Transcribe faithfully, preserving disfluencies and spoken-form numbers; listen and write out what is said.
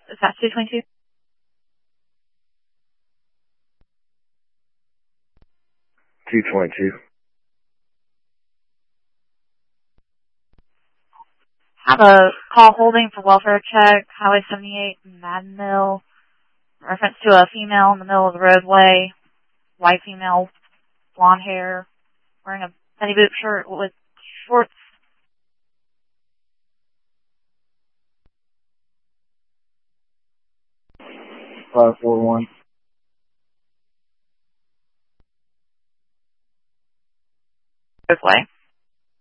Is that two twenty-two? two twenty-two. Have a call holding for welfare check, Highway seventy-eight, Madden Mill. Reference to a female in the middle of the roadway. White female, blonde hair, wearing a penny boot shirt with shorts. five four one. Roadway.